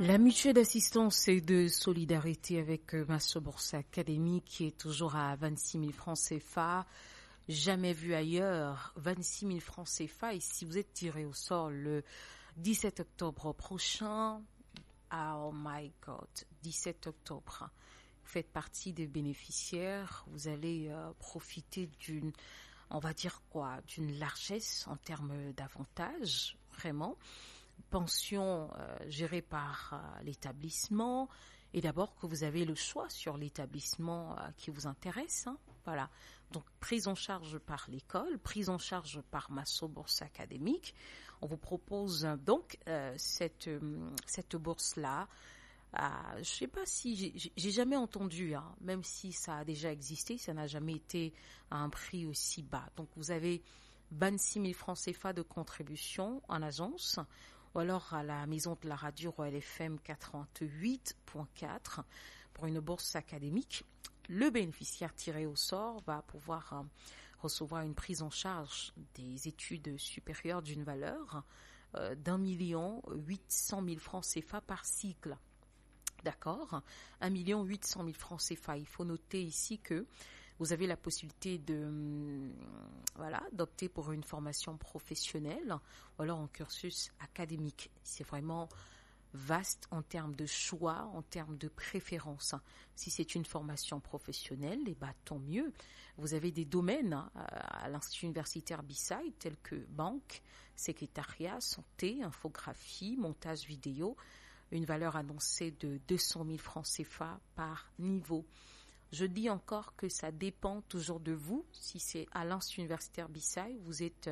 La mutuelle d'assistance et de solidarité avec Masso Bourse Academy qui est toujours à 26 000 francs CFA, jamais vu ailleurs, 26 000 francs CFA. Et si vous êtes tiré au sort le 17 octobre prochain, oh my God, 17 octobre, vous faites partie des bénéficiaires, vous allez profiter d'une, on va dire quoi, d'une largesse en termes d'avantages, vraiment. Pension gérée par l'établissement, et d'abord que vous avez le choix sur l'établissement qui vous intéresse, hein, voilà. Donc prise en charge par l'école, prise en charge par Masso Bourse Académique. On vous propose donc cette bourse-là. Je sais pas si j'ai jamais entendu, hein, même si ça a déjà existé, ça n'a jamais été à un prix aussi bas. Donc vous avez 26 000 francs CFA de contribution en agence, ou alors à la maison de la radio Royal FM 88.4 pour une bourse académique. Le bénéficiaire tiré au sort va pouvoir recevoir une prise en charge des études supérieures d'une valeur d'1 800 000 francs CFA par cycle. D'accord, 1 800 000 francs CFA. Il faut noter ici que vous avez la possibilité d'opter pour une formation professionnelle ou alors un cursus académique. C'est vraiment vaste en termes de choix, en termes de préférence. Si c'est une formation professionnelle, tant mieux. Vous avez des domaines à l'Institut universitaire BSide tels que banque, secrétariat, santé, infographie, montage vidéo, une valeur annoncée de 200 000 francs CFA par niveau. Je dis encore que ça dépend toujours de vous. Si c'est à l'Institut universitaire BSide, vous êtes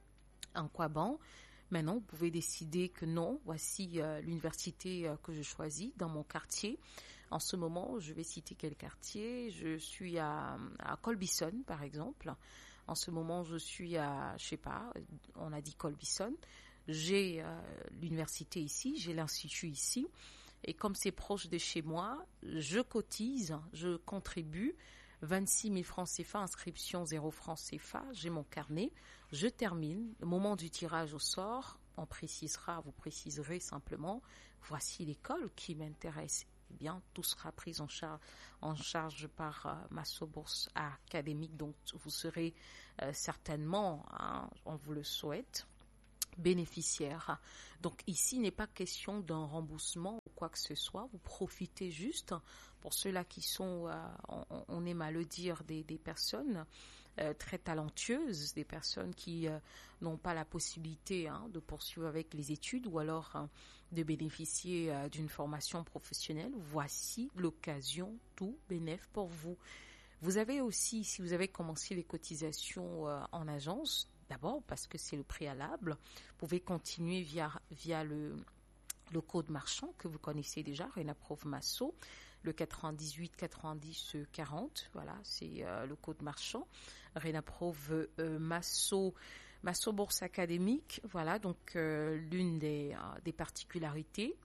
en Quaban. Maintenant, vous pouvez décider que non, voici l'université que je choisis dans mon quartier. En ce moment, je vais citer quel quartier. Je suis à Colbison, par exemple. En ce moment, je suis à, je sais pas, on a dit Colbison. J'ai l'université ici, j'ai l'institut ici. Et comme c'est proche de chez moi, je cotise, je contribue. 26 000 francs CFA, inscription 0 francs CFA, j'ai mon carnet, je termine. Le moment du tirage au sort, vous préciserez simplement, voici l'école qui m'intéresse. Eh bien, tout sera pris en charge par Masso Bourse Académique. Donc, vous serez certainement, hein, on vous le souhaite, bénéficiaire. Donc ici, il n'est pas question d'un remboursement ou quoi que ce soit. Vous profitez juste, pour ceux-là qui sont, on aime à le dire, des personnes très talentueuses, des personnes qui n'ont pas la possibilité de poursuivre avec les études ou alors de bénéficier d'une formation professionnelle. Voici l'occasion tout bénéf pour vous. Vous avez aussi, si vous avez commencé les cotisations en agence, d'abord parce que c'est le préalable, vous pouvez continuer via le code marchand que vous connaissez déjà, Renaprov Masso, le 98 90 40, voilà, c'est le code marchand, Renaprov Masso Bourse Académique, voilà, donc l'une des particularités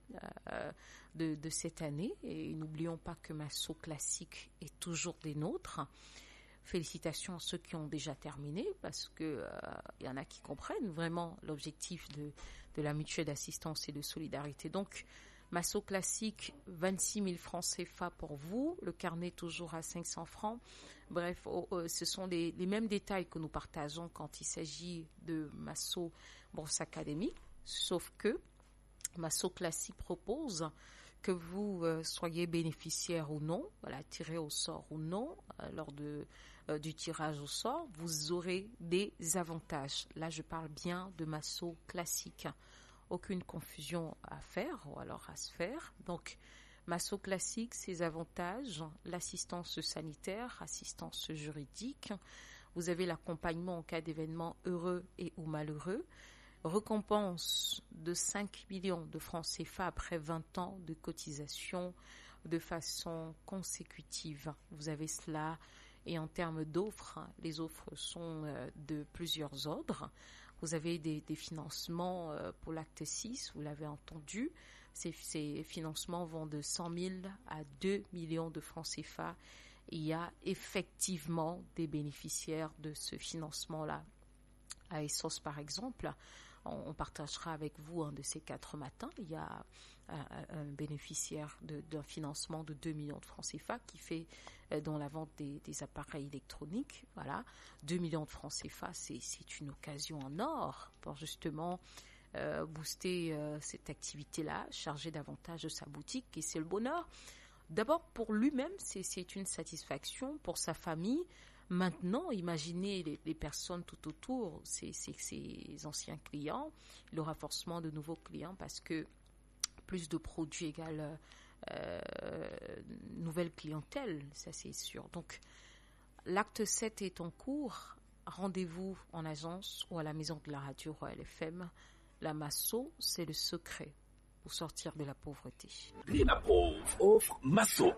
de cette année, et n'oublions pas que Masso Classique est toujours des nôtres. Félicitations à ceux qui ont déjà terminé parce que y en a qui comprennent vraiment l'objectif de la mutuelle d'assistance et de solidarité. Donc, Masso Classique, 26 000 francs CFA pour vous, le carnet toujours à 500 francs. Bref, ce sont les mêmes détails que nous partageons quand il s'agit de Masso Bourse Académique, sauf que Masso Classique propose que vous soyez bénéficiaire ou non, voilà, tiré au sort ou non, lors du tirage au sort, vous aurez des avantages. Là, je parle bien de Masso Classique. Aucune confusion à faire ou alors à se faire. Donc, Masso Classique, ses avantages, l'assistance sanitaire, assistance juridique. Vous avez l'accompagnement en cas d'événements heureux et ou malheureux. Récompense de 5 millions de francs CFA après 20 ans de cotisation de façon consécutive. Vous avez cela. Et en termes d'offres, les offres sont de plusieurs ordres. Vous avez des financements pour l'acte 6, vous l'avez entendu. Ces financements vont de 100 000 à 2 millions de francs CFA. Il y a effectivement des bénéficiaires de ce financement-là. À Essos, par exemple, on partagera avec vous un de ces 4 matins. Il y a un bénéficiaire d'un financement de 2 millions de francs CFA qui fait dans la vente des appareils électroniques. Voilà, 2 millions de francs CFA, c'est une occasion en or pour justement booster cette activité-là, charger davantage de sa boutique, et c'est le bonheur. D'abord pour lui-même, c'est une satisfaction, pour sa famille. Maintenant, imaginez les personnes tout autour, ses anciens clients. Il aura forcément de nouveaux clients parce que plus de produits égale nouvelle clientèle, ça c'est sûr. Donc, l'acte 7 est en cours. Rendez-vous en agence ou à la maison de la radio Royal FM. La Masso, c'est le secret pour sortir de la pauvreté. RENAPROV offre Masso.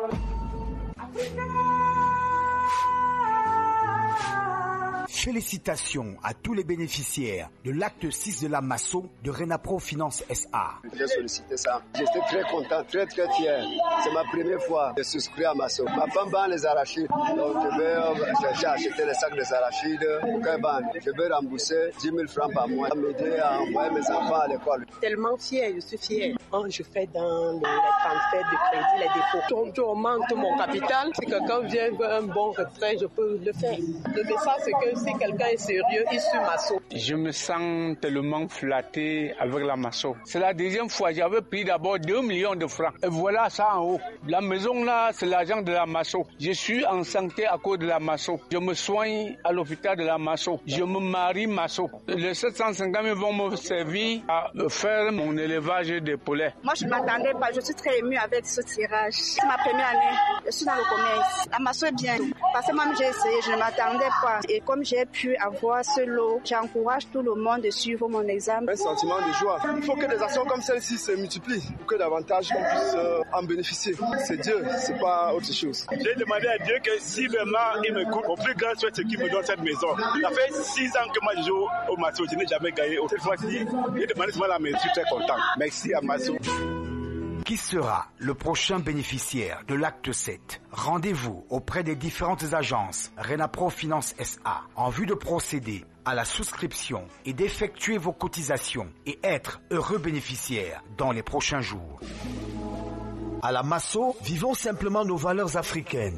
Félicitations à tous les bénéficiaires de l'acte 6 de la Masso de RENAPROV Finance SA. J'ai sollicité ça. J'étais très content, très fier. C'est ma première fois de souscrire à Masso. Ma femme vend les arachides. Donc j'ai acheté les sacs des arachides. Je vais rembourser 10 000 francs par mois. Ça m'aider à envoyer mes enfants à l'école. Tellement fier, je suis fier. Quand je fais dans les transferts de crédit, les dépôts, je augmente mon capital. Si quelqu'un vient veut un bon retrait, je peux le faire. Le message, c'est que si quelqu'un est sérieux, il suit Masso. Je me sens tellement flatté avec la Masso. C'est la deuxième fois. J'avais pris d'abord 2 millions de francs. Et voilà ça en haut. La maison là, c'est l'argent de la Masso. Je suis en santé à cause de la Masso. Je me soigne à l'hôpital de la Masso. Je me marie Masso. Les 750 000 vont me servir à faire mon élevage de poulets. Moi, je ne m'attendais pas. Je suis très émue avec ce tirage. C'est ma première année. Je suis dans le commerce. La Masso est bien. Parce que moi, j'ai essayé. Je ne m'attendais pas. Et comme j'ai pu avoir ce lot, j'encourage tout le monde à suivre mon examen. Un sentiment de joie. Il faut que des actions comme celle-ci se multiplient pour que davantage on puisse en bénéficier. C'est Dieu, c'est pas autre chose. J'ai demandé à Dieu que si vraiment il me coupe, mon plus grand souhait, c'est qu'il me donne cette maison. Ça fait 6 ans que moi je joue au Masso, je n'ai jamais gagné. Cette fois-ci, j'ai demandé seulement la maison, je suis très content. Merci à Masso. Qui sera le prochain bénéficiaire de l'acte 7? Rendez-vous auprès des différentes agences RENAPROV Finance SA en vue de procéder à la souscription et d'effectuer vos cotisations et être heureux bénéficiaire dans les prochains jours. À la Masso, vivons simplement nos valeurs africaines.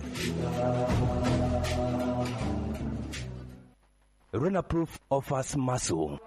RENAPROV offers Masso.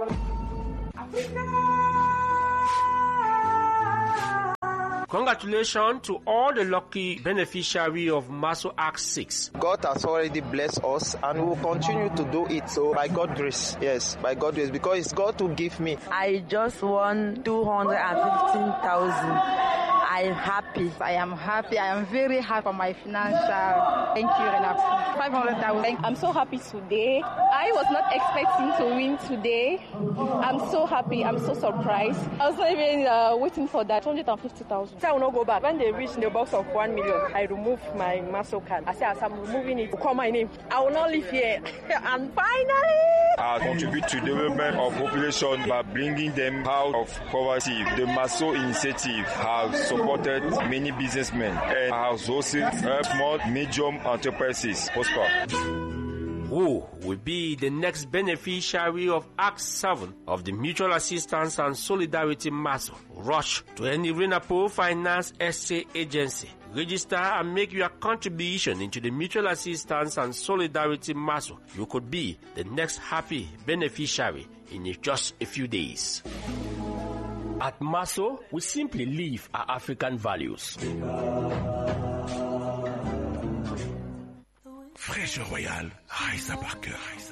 Congratulations to all the lucky beneficiaries of Masso Act 6. God has already blessed us and we will continue to do it. So by God's grace, yes, by God's grace, because it's God who give me. I just won 215,000. I'm happy. I am happy. I am very happy for my financial. Thank you, RENAPROV. 500,000. I'm so happy today. I was not expecting to win today. I'm so happy. I'm so surprised. I was not even waiting for that. 250,000. I will not go back. When they reach the box of 1 million, I remove my Masso card. I say, as I'm removing it, call my name. I will not live here. And finally, I contribute to the development of population by bringing them out of poverty. The Masso initiative has supported many businessmen and has also helped small, medium enterprises prosper. Who will be the next beneficiary of Act 7 of the Mutual Assistance and Solidarity Masso? Rush to any RENAPROV Finance SA agency. Register and make your contribution into the Mutual Assistance and Solidarity Masso. You could be the next happy beneficiary in just a few days. At Masso, we simply live our African values. Fraîche Royale, Raissa Parker.